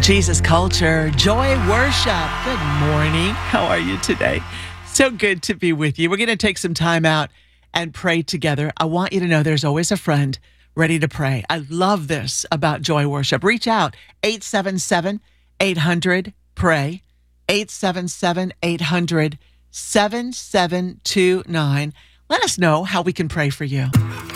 Jesus Culture, Joy Worship. Good morning. How are you today? So good to be with you. We're going to take some time out and pray together. I want you to know there's always a friend ready to pray. I love this about Joy Worship. Reach out, 877-800-PRAY, 877-800-7729. Let us know how we can pray for you.